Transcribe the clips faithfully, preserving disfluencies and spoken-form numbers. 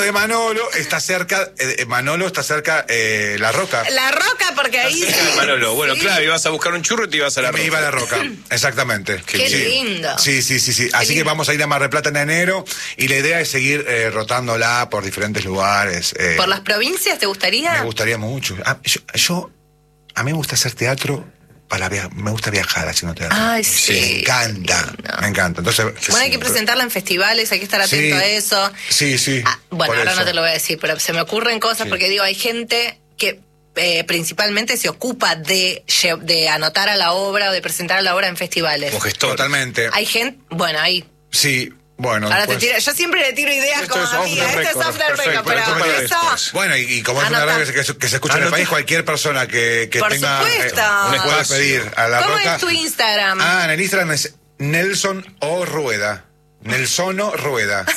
de Manolo está cerca, eh, Manolo está cerca, eh, La Roca. La Roca, porque ahí... Cerca de Manolo. Bueno, sí. claro, ibas a buscar un churro y te ibas a La Me Roca. iba a La Roca, exactamente. Qué sí. lindo. Sí, sí, sí, sí. Así lindo. que vamos a ir a Mar del Plata en enero y la idea es seguir eh, rotándola por diferentes lugares. Eh, ¿Por las provincias te gustaría? Me gustaría mucho. Ah, yo, yo, a mí me gusta hacer teatro. Para via- me gusta viajar haciendo teatro. Ay, sí. Me encanta, No. me encanta. Entonces, Bueno, hay que sí, presentarla en festivales, hay que estar atento Sí. a eso. Sí, sí. Ah, bueno, por ahora eso. no te lo voy a decir, pero se me ocurren cosas Sí. porque digo, hay gente que eh, principalmente se ocupa de, lle- de anotar a la obra o de presentar a la obra en festivales. Como gestor. Totalmente. Hay gente, bueno, ahí. Sí, bueno. Ahora te después- tiro, yo siempre le tiro ideas Esto como es off amiga, the esto es record, off the perfecto, record, pero esto para eso... después. Bueno, y, y como es una Anota. radio que se, que se escucha en el Anota. país, cualquier persona que, que Por tenga... supuesto. eh, Un puede espacio. pedir a La ¿Cómo Roca. es tu Instagram? Ah, en el Instagram es Nelson O Rueda. Nelsono Rueda.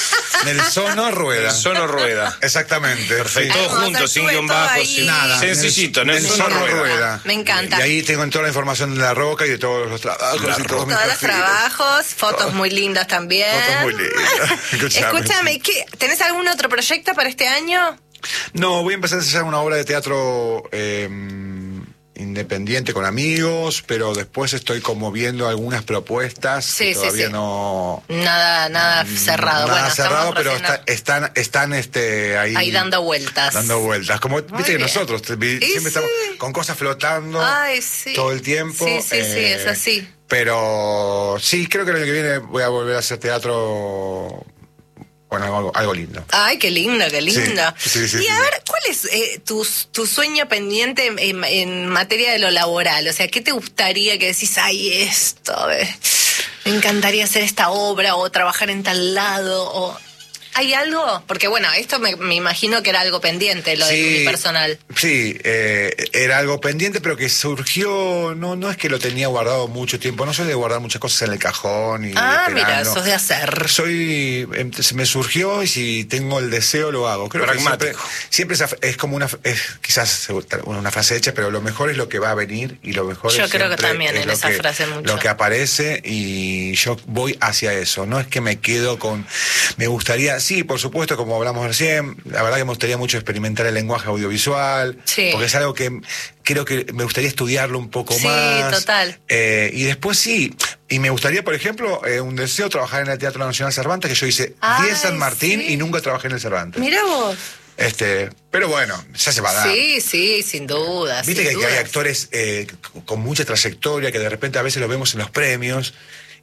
Nelsono Rueda. Sono Rueda. Exactamente. Perfecto. sí. Todo Hermoso, junto, sin sube guión todo bajo, ahí. sin Nada. Sencillito, Nelson Nelson Me encanta. Rueda. Me encanta. Y ahí tengo toda la información de La Roca y de todos los trabajos. La y todos mis Todos los perfiles. trabajos, fotos Todo. muy lindas también. Fotos muy lindas. Escuchame. Escúchame, ¿qué, ¿tenés algún otro proyecto para este año? No, voy a empezar a hacer una obra de teatro eh, independiente con amigos, pero después estoy como viendo algunas propuestas Sí, que sí, todavía sí. no... Nada, nada cerrado. Nada bueno, cerrado, estamos pero recién está- están, están este, ahí... ahí dando vueltas. Dando vueltas. Como viste que bien. nosotros te- vi- Y siempre sí. estamos con cosas flotando Ay, sí. todo el tiempo. Sí, sí, sí, eh, es así. Pero sí, creo que el año que viene voy a volver a hacer teatro. Bueno, algo, algo lindo. Ay, qué lindo, qué lindo. Sí, sí, sí, y a sí. ver, ¿cuál es eh, tu, tu sueño pendiente en, en- en materia de lo laboral? O sea, ¿qué te gustaría que decís, ay, esto, eh, me encantaría hacer esta obra o trabajar en tal lado? O... ¿Hay algo? Porque bueno, esto me, me imagino que era algo pendiente, lo del unipersonal. Sí, eh, era algo pendiente, pero que surgió, no no es que lo tenía guardado mucho tiempo, no soy de guardar muchas cosas en el cajón. Y Ah, mira, esperando. sos de hacer. Soy, em, se me surgió y si tengo el deseo lo hago. Creo Pragmático. que siempre, siempre es, af- es como una, es quizás una frase hecha, pero lo mejor es lo que va a venir y lo mejor Yo es creo que siempre también es en lo esa que, frase mucho. lo que aparece y yo voy hacia eso. No es que me quedo con, me gustaría, sí, por supuesto, como hablamos recién, la verdad que me gustaría mucho experimentar el lenguaje audiovisual, Sí. porque es algo que creo que me gustaría estudiarlo un poco Sí, más. total. Eh, y después sí, y me gustaría, por ejemplo, eh, un deseo trabajar en el Teatro Nacional Cervantes, que yo hice Ay, diez San Martín sí. y nunca trabajé en el Cervantes. Mira vos. Este, pero bueno, ya se va a dar. Sí, sí, sin duda. Viste sin que, que hay duda. actores eh, c- con mucha trayectoria que de repente a veces los vemos en los premios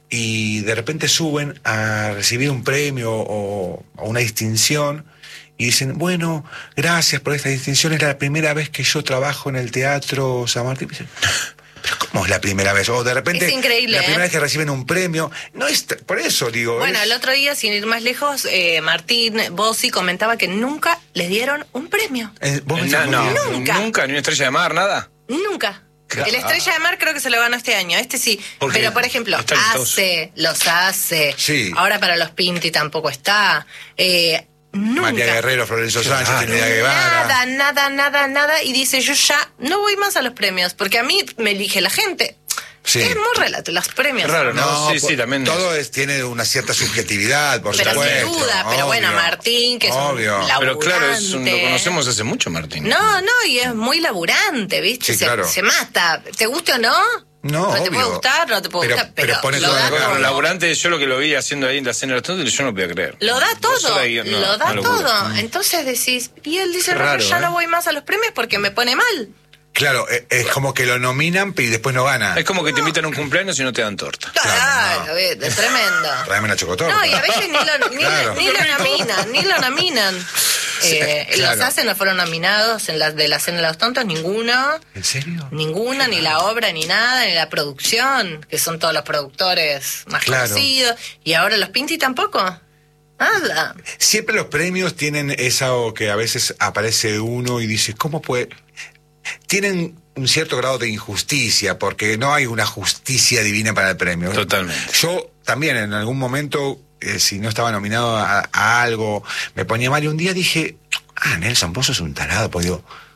y de repente suben a recibir un premio o, o una distinción y dicen, bueno, gracias por esta distinción, es la primera vez que yo trabajo en el Teatro San Martín. Y dicen, pero ¿cómo es la primera vez? O de repente, Es increíble, la primera ¿eh? vez que reciben un premio. No es, t- por eso digo. Bueno, es- el otro día, sin ir más lejos, eh, Martín Bossi comentaba que nunca le dieron un premio. eh, vos me No, decís, no, muy bien. Nunca. nunca, ni una estrella de mar, nada. Nunca. Claro. El Estrella de Mar creo que se lo ganó este año, este sí. Porque Pero, por ejemplo, está listoso. hace, los hace. Sí. Ahora para los Pinti tampoco está. Eh, nunca. María Guerrero, Florencio Sánchez, Claro. Trinidad Guevara. Nada, nada, nada, nada. Y dice, yo ya no voy más a los premios, porque a mí me elige la gente. Sí. Es muy relato, los premios. Raro, ¿no? Sí, po- sí, también. Todo es, tiene una cierta subjetividad, por Pero supuesto. sin duda, pero bueno, obvio, Martín, que es obvio. un Pero claro, es un- lo laburante. conocemos hace mucho, Martín. No, no, y es muy laburante, ¿viste? Sí, se, claro. se mata. ¿Te guste o no? No, No te obvio. puede gustar, no te puede Pero- gustar, pero pero, pones lo toda da la Bueno, cara. todo. laburante, yo lo que lo vi haciendo ahí en la cena de los tontos, yo no podía creer. Lo da Dos todo, horas y- no, lo da una locura. todo. Entonces decís, y él dice, Qué no, raro, yo ya ¿eh? no voy más a los premios porque me pone mal. Claro, es, es como que lo nominan y después no gana. Es como que te invitan a un cumpleaños y no te dan torta. Claro, no. ¿viste? Es tremendo. Tráeme la chocotorta. No, y a veces ni lo, ni, Claro. ni lo nominan, ni lo nominan. Eh, claro. Los hacen no fueron nominados en la, de la cena de los tontos, ninguno. ¿En serio? Ninguna, ni la obra, ni nada, ni la producción, que son todos los productores más Claro. conocidos. Y ahora los Pinti tampoco. Nada. Siempre los premios tienen esa o que a veces aparece uno y dice, ¿cómo puede...? Tienen un cierto grado de injusticia, porque no hay una justicia divina para el premio. Totalmente. Yo también en algún momento, eh, si no estaba nominado a, a algo, me ponía mal y un día dije, ah, Nelson, vos sos un tarado, pues digo,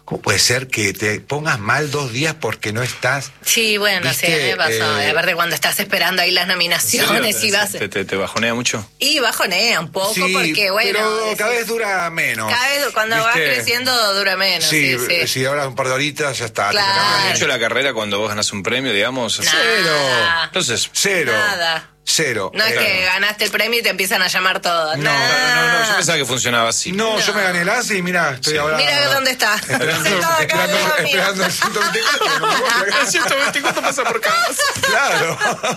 ¿cómo puede ser que te pongas mal dos días porque no estás? Sí, bueno, ¿Viste? sí, a mí me pasó. Eh, Aparte cuando estás esperando ahí las nominaciones y vas... ¿Te, te, te bajonea mucho? Y bajonea un poco Sí, porque, bueno... pero decís, cada vez dura menos. cada vez cuando vas ¿Viste? creciendo dura menos. Sí, Sí, sí. si ahora un par de horitas ya está. Claro. Te ¿Has sacás hecho la carrera cuando vos ganás un premio, digamos? Nada. Cero. Entonces, Cero. Nada. Cero. No es Eh, que ganaste el premio y te empiezan a llamar todos. No, No, no, no, no, yo pensaba que funcionaba así. No, yo me gané el A S y mirá, estoy Sí. ahora... Mira dónde está. Esperando, Sentado acá esperando, al lado mío. esperando el ciento veinticuatro. no me acuerdo. El ciento veinticuatro pasa por casa. Claro.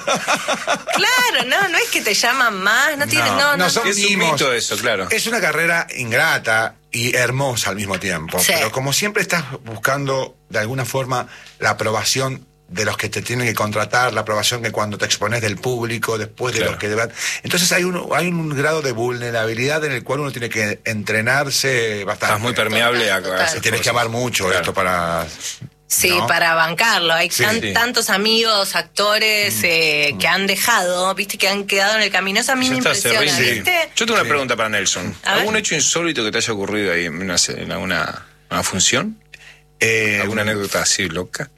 Claro, no, no es que te llaman más, no tienes, no, no, no no. son Es un mimos. mito eso, claro. Es una carrera ingrata y hermosa al mismo tiempo. Sí. Pero como siempre estás buscando de alguna forma la aprobación de los que te tienen que contratar, la aprobación que cuando te expones del público, después de Claro. los que deban. Entonces hay un, hay un grado de vulnerabilidad en el cual uno tiene que entrenarse bastante. Estás muy permeable a, a Total, esas total. Y tienes que cosas. amar mucho Claro. esto para... Sí, ¿no? para bancarlo. Hay Sí, tan- sí. tantos amigos, actores eh, que han dejado, viste, que han quedado en el camino. Eso a mí Ya me está, se impresiona, rinde. ¿viste? Yo tengo una Sí. pregunta para Nelson. A ver. ¿Algún hecho insólito que te haya ocurrido ahí en, una, en alguna una función? Eh, ¿Alguna anécdota así loca?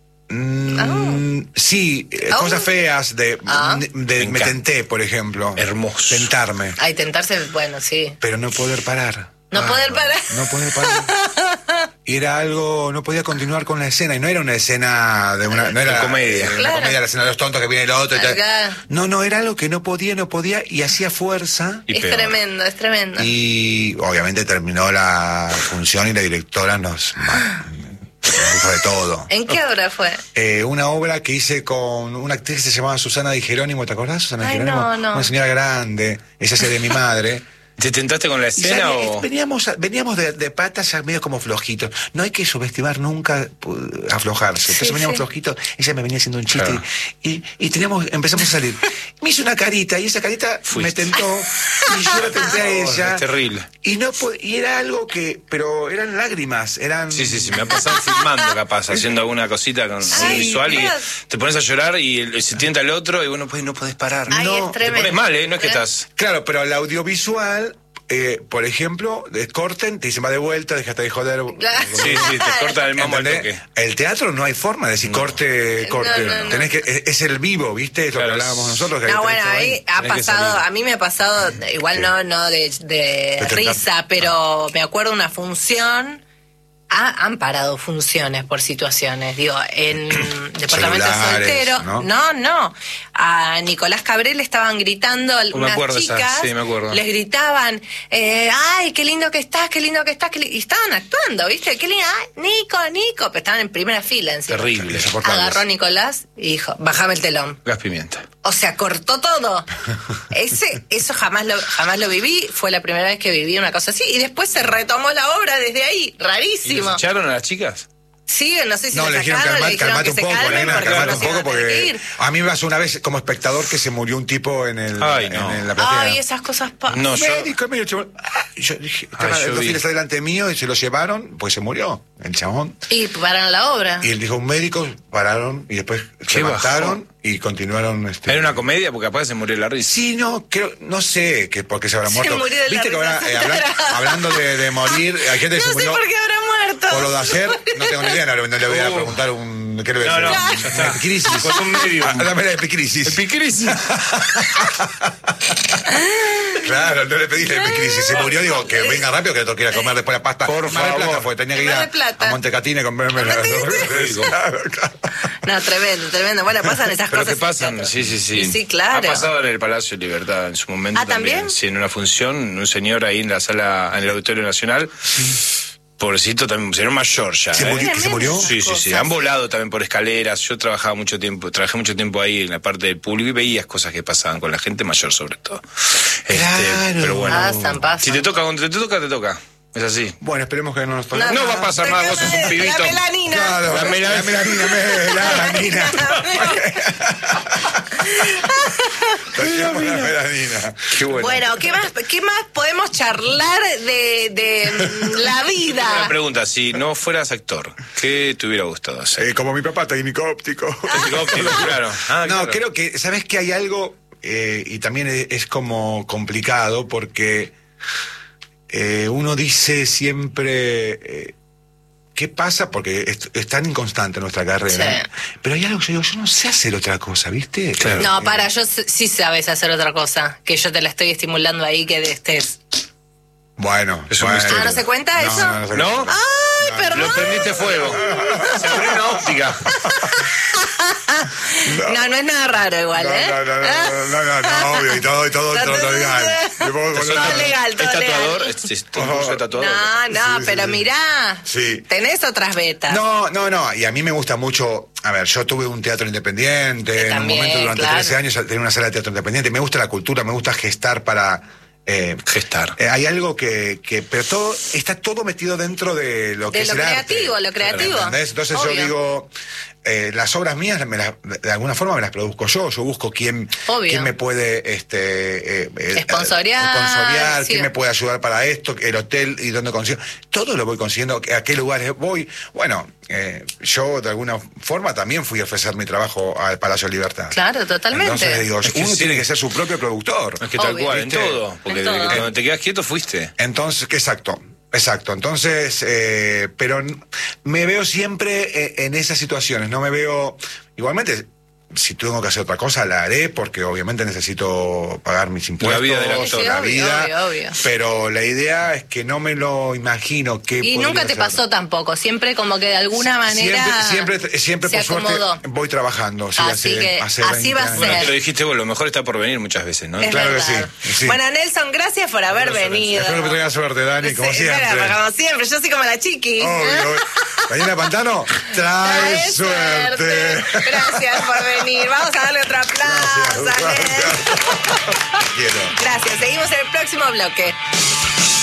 Mm, Sí, eh, Oh. cosas feas de, Ah. de- Me me encanta. tenté, por ejemplo. Hermoso. Tentarme, Ay, tentarse, bueno, sí. pero no poder parar. No poder parar. No poder parar. Y era algo, no podía continuar con la escena. Y no era una escena de una, no era De comedia. eh, una Claro. comedia, la escena de los tontos que viene el otro y tal. Acá. No, no, era algo que no podía, no podía y hacía fuerza. Y Es peor. tremendo, es tremendo. Y obviamente terminó la función y la directora nos, ma- nos dijo de todo. ¿En qué obra fue? Eh, una obra que hice con una actriz que se llamaba Susana Di Jerónimo, ¿te acordás? Susana Di Ay, Jerónimo, no, no. una señora grande, ella hacía de mi madre. ¿Te tentaste con la Y ya escena ve- o...? veníamos, veníamos de, de patas ya medio como flojitos. No hay que subestimar nunca pu- aflojarse. Entonces Sí, veníamos sí. flojitos, ella me venía haciendo un chiste Claro. y, y teníamos, empezamos a salir. Me hizo una carita y esa carita Fuiste. me tentó y yo la tenté a Oh, ella. es terrible. Y no po- y era algo que, pero eran lágrimas, eran... Sí, sí, sí, me ha pasado filmando capaz, haciendo alguna cosita con Ay, visual y Dios. te pones a llorar y el- se tienta el otro y bueno, pues no podés parar. Ay, no, es te tremendo. pones mal, ¿eh? No es que ¿Eh? estás... Claro, pero el audiovisual, eh, por ejemplo, de corten, te dicen va de vuelta, déjate de joder. Claro. Sí, sí, te cortan el mambo al ¿Entendés? toque. El teatro no hay forma de decir corte, corte. No, no, no. Tenés que, es, es el vivo, ¿viste? Es lo Claro, que hablábamos es- nosotros. Que No, tenés bueno, todo ahí ha Tenés que pasado, salir. a mí me ha pasado, igual Sí. no, no de, de De tentar- risa, pero me acuerdo una función, ha- han parado funciones por situaciones, digo, en Departamento Celulares, Soltero, ¿no? no, no, a Nicolás Cabré le estaban gritando Me algunas acuerdo esa, chicas, sí, me acuerdo. les gritaban, eh, ay, qué lindo que estás, qué lindo que estás, qué li-", y estaban actuando, ¿viste? Qué lindo, ay, Nico, Nico, pero estaban en primera fila encima. Terrible. Insoportables. Agarró a Nicolás y dijo, bájame el telón. Gas pimienta. O sea, cortó todo. Ese, eso jamás lo, jamás lo viví. Fue la primera vez que viví una cosa así. Y después se retomó la obra desde ahí. ¿Y Rarísimo. los echaron a las chicas? Sí, no sé si No, lo le dijeron sacaron, calmate, le dijeron calmate que un se poco, calmen nena, porque calmate no un se iban poco, a tener que porque ir. a mí me pasó una vez como espectador que se murió un tipo en, el, Ay, no. en la platea. Ay, esas cosas pasan. No, yo... Médico, médico, chabón. Ah, yo dije, Ay, estaba yo dos vi. filas adelante mío y se lo llevaron, pues se murió el chabón. Y pararon la obra. Y él dijo, un médico, pararon y después se Qué levantaron bajón. y continuaron. Este... Era una comedia porque capaz se murió la risa. Sí, no, creo, no sé que por qué se habrá Se muerto. murió de la Viste que risa, ahora, eh, habla- tarado. hablando de, de morir, hay gente que No se sé murió por qué habrá muerto. por lo de ayer, no tengo ni idea, no, le- no le voy a Uh. preguntar un. ¿Qué le voy a No, decir? no, Una ya está. epicrisis. Con un medium. Ah, dame la epicrisis. Epicrisis. Claro, no le pedí la epicrisis. Se murió, digo, que venga rápido que le tengo que ir a comer después la pasta. Por Mar del favor. Plata fue, tenía que ir Mar a, del Plata. a Montecatini a comerme la. Claro, claro. No, tremendo, tremendo. Bueno, pasan esas Pero cosas. que pasan, sí, sí, sí. Y sí, claro. Ha pasado en el Palacio de Libertad en su momento Ah, ¿también? Sí, en una función, un señor ahí en la sala, en el Auditorio Nacional. Pobrecito también, señor mayor ya. ¿Se ¿eh? murió? ¿Que se murió? Sí, sí, sí. Cosas. Han volado también por escaleras. Yo trabajaba mucho tiempo, trabajé mucho tiempo ahí en la parte del público y veías cosas que pasaban con la gente mayor sobre todo. Claro. Pero bueno. Pasan, pasan. Si te toca, donde te toca, te toca. Es así. Bueno, esperemos que no nos pase. No va a pasar nada, vos sos un pibito. La melanina. Claro, La la mela- melanina, la melanina. Traigamos la melanina. Qué bueno. Bueno, ¿qué más, ¿qué más podemos charlar de, de mm, la Una vida? pregunta, si no fueras actor, ¿qué te hubiera gustado hacer? Eh, como mi papá, técnico óptico. Óptico, claro. Ah, No, claro. creo que, ¿sabes que hay algo? Eh, y también es, es como complicado porque eh, uno dice siempre eh, ¿qué pasa? Porque es, es tan inconstante nuestra carrera. Sí. Pero hay algo que yo digo, yo no sé hacer otra cosa, ¿viste? Claro. No, Eh, para, yo s- sí sabes hacer otra cosa. Que yo te la estoy estimulando ahí, que estés. Bueno. Es un bueno. misterio. Ah, ¿no se cuenta No, eso? no, no se ¿No? cuenta. Ay, perdón. Lo prendiste fuego. Se abrió una óptica. No, no es nada raro igual, No, ¿eh? no, no, no, no, no, no, obvio, y todo, y todo, todo, todo legal. Me pongo con- Todo legal, ¿Es todo tatuador? legal. ¿Es, es un curso de tatuador? No, no, Sí, sí, pero sí. mirá, Sí. tenés otras betas. No, no, no, y a mí me gusta mucho, a ver, yo tuve un teatro independiente, Sí, en también, un momento durante claro. trece años tenía una sala de teatro independiente, me gusta la cultura, me gusta gestar para... eh, Gestar. eh, hay algo que, que, pero todo, está todo metido dentro de lo que De es lo el arte. creativo, lo creativo. ¿Entendés? Entonces Obvio. yo digo, eh, las obras mías me las- de alguna forma me las produzco yo, yo busco quién, Obvio. quién me puede este, eh, eh, Sponsorear, sponsorear, sí. quién me puede ayudar para esto, el hotel y dónde consigo. Todo lo voy consiguiendo, a qué lugares voy. Bueno, eh, yo de alguna forma también fui a ofrecer mi trabajo al Palacio de Libertad. Claro, totalmente. Entonces digo, Es que uno sí. tiene que ser su propio productor. Es que tal Obvio. cual, en ¿Viste? todo. Porque En todo. desde que cuando te quedas quieto fuiste. Entonces, que exacto, exacto. Entonces, eh, pero n- me veo siempre eh, en esas situaciones, no me veo, igualmente, si tengo que hacer otra cosa, la haré, porque obviamente necesito pagar mis impuestos, vida del actor. Sí, la obvio, vida, obvio, obvio. pero la idea es que no me lo imagino que Y podría nunca te ser. pasó tampoco, siempre como que de alguna manera Siempre, siempre, siempre se por suerte, acomodó. voy trabajando. sí, Así hace- que hace así va a veinte ser. años. Pero dijiste, bueno, lo mejor está por venir muchas veces, ¿no? Es Claro que verdad. sí, sí. Bueno, Nelson, gracias por haber venido. Espero que tengas suerte, Dani, como Sí, siempre. espera, como siempre, yo soy como la chiqui. Obvio. Daniela Pantano, trae Trae suerte. Gracias por venir. Vamos a darle otro aplauso. Gracias, a Nel. gracias. Quiero. Gracias. Seguimos en el próximo bloque.